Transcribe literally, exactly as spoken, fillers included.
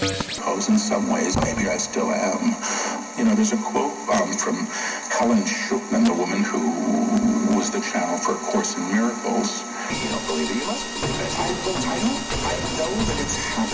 suppose in some ways, maybe I still am. You know, there's a quote um, from Helen Schucman, the woman who was the channel for A Course in Miracles. You don't believe it, you must believe it. I, look, I don't, I know that it's happening.